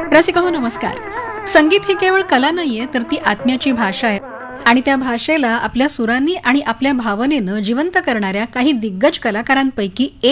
रसिकांनो नमस्कार. संगीत ही केवळ कला नाहीये, तर ती आत्म्याची भाषा आहे आणि त्या भाषेला आपल्या सुरांनी आणि आपल्या भावनेनं जिवंत करणाऱ्या काही दिग्गज कलाकारांपैकी